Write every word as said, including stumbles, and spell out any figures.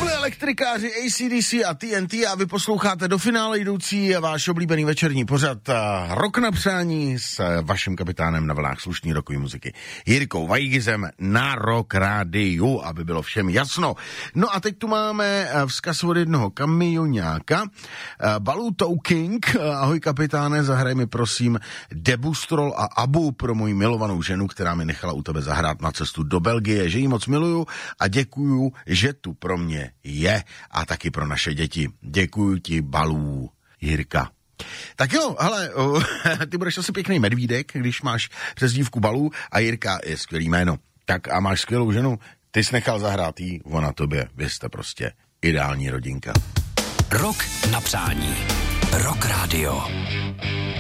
byli elektrikáři A C D C a T N T a vy posloucháte do finále jdoucí váš oblíbený večerní pořad Rok na přání s vaším kapitánem na vlnách slušný rokový muziky Jirkou Vajgizem na Rock Rádiu, aby bylo všem jasno. No a teď tu máme vzkaz od jednoho kamioňáka. Baloo King, ahoj kapitáne, zahraj mi prosím Debustrol a Abu pro moji milovanou ženu, která mi nechala u tebe zahrát na cestu do Belgie, že jí moc miluju a děkuju, že tu pro mě je a taky pro naše děti. Děkuju ti, Baloo, Jirka. Tak jo, hele, uh, ty budeš asi pěkný medvídek, když máš přezdívku Baloo a Jirka je skvělý jméno. Tak a máš skvělou ženu, ty jsi nechal zahrát jí, ona tobě, vy jste prostě ideální rodinka. Rok na přání. Rock Radio.